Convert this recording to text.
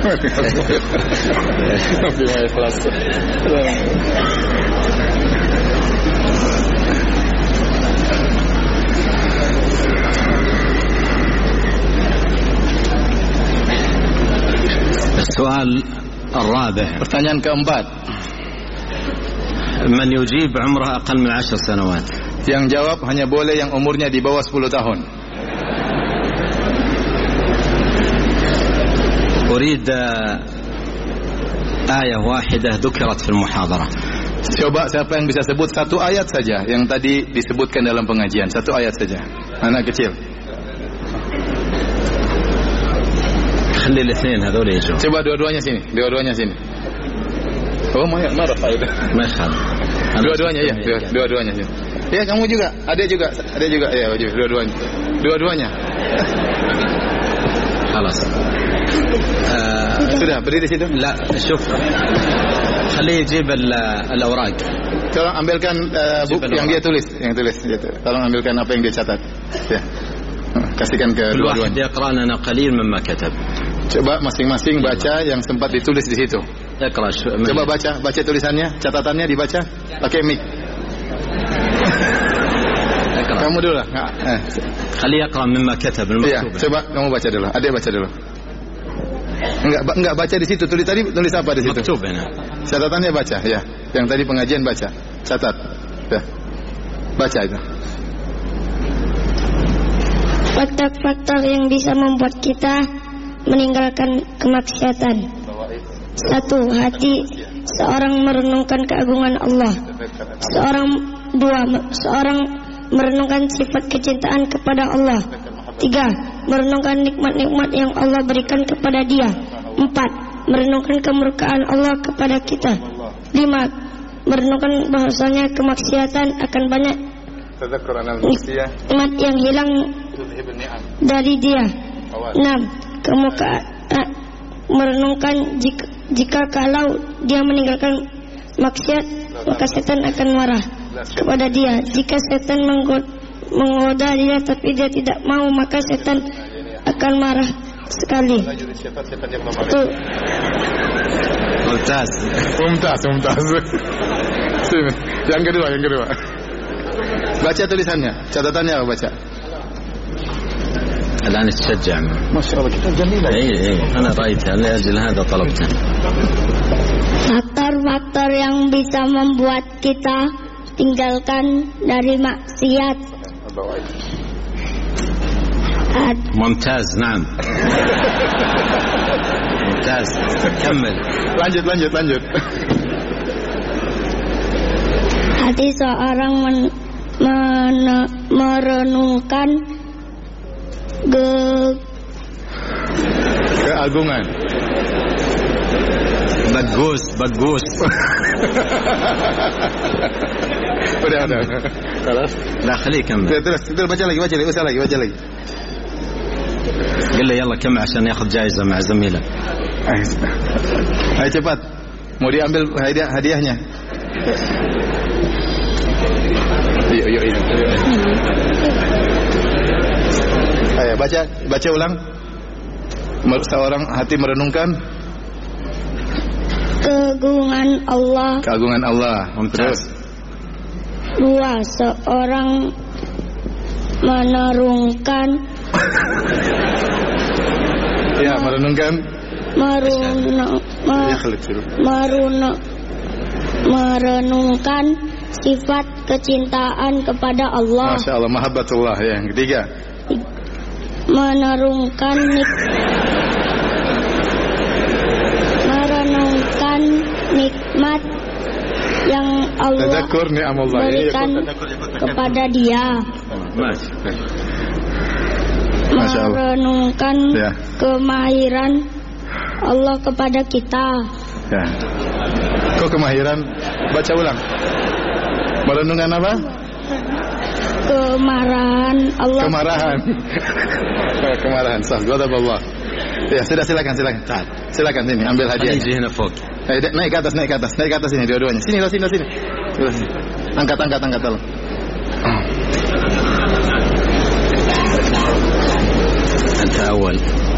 Bima ikhlas. السؤال الرابع. Pertanyaan keempat. من يجيب عمره أقل من 10 سنوات. Yang jawab hanya boleh yang umurnya di bawah 10 tahun. أريد آية واحدة ذكرت في المحاضرة. Coba siapa yang bisa sebut satu ayat saja yang tadi disebutkan dalam pengajian. Satu ayat saja. Anak kecil. خلي الاثنين هذول يجوا. Coba dua-duanya sini. Dua-duanya sini. Oh, marah faedah. ما يخالف. Dua-duanya ya. Dua-duanya sini. Ya, kamu juga. Ada juga. Ya, dua-duanya. Dua-duanya. خلاص. Sudah berdiri situ? لا شوف خليه يجيب الأوراق. Tolong ambilkan buku yang dia tulis, gitu. Tolong ambilkan apa yang dia catat. Ya. Kasihkan ke dua-duanya. الواحد يقرأ لنا قليل مما كتب. Coba masing-masing baca yang sempat ditulis di situ. اقرأ. Coba baca tulisannya, catatannya dibaca pakai mic. Kamu dulu lah. خليه يقرأ مما كتب المكتوب. Coba kamu baca dulu. Adik baca dulu. Enggak baca di situ. Tulis apa di situ? مكتوب هنا. Catatannya baca, ya. Yang tadi pengajian baca, catat. Ya. Baca itu. Faktor-faktor yang bisa membuat kita meninggalkan kemaksiatan. 1. Hati seorang merenungkan keagungan Allah. 2. Seorang merenungkan sifat kecintaan kepada Allah. 3. Merenungkan nikmat-nikmat yang Allah berikan kepada dia. 4. Merenungkan kemurkaan Allah kepada kita. 5. Merenungkan bahwasanya kemaksiatan akan banyak nikmat yang hilang dari dia. 6. Merenungkan jika kalau dia meninggalkan maksiat, maka setan akan marah kepada dia. Jika setan menggoda dia tapi dia tidak mau, maka setan akan marah sekali. Itu. Mumtaz. Sini. Yang kedua. Baca tulisannya, catatannya apa baca? الآن تشجع. ما شاء الله كتاب جميل. أنا رأيته لأجل هذا طلبته. Faktor-faktor yang bisa membuat kita tinggalkan dari maksiat. ممتاز. نعم. ممتاز. كمل. Lanjut. Hati seorang merenungkan keagungan. Bagus. Udah. خلاص. لا خليه يكمل. Terus baca lagi. قل له يلا كمل عشان ياخذ جائزة مع زميله. Ayo cepat. Mau diambil hadiahnya. Yuk. Ayo baca ulang. Seorang hati merenungkan keagungan Allah. Terus. 2. Seorang merenungkan merenungkan sifat kecintaan kepada Allah. Masya Allah, mahabbatullah. Yang ketiga, merenungkan nikmat yang Allah berikan kepada dia. Merenungkan kemahiran Allah kepada kita. Ya. Kok kemahiran? Baca ulang. Merenungkan apa? Kemarahan Allah. Kemarahan. Sah. Ghadaballah. Ya, silakan. Silakan sini, ambil hadiahnya. Naik ke atas sini dua-duanya. Sini. Angkat tolong. أنت أول.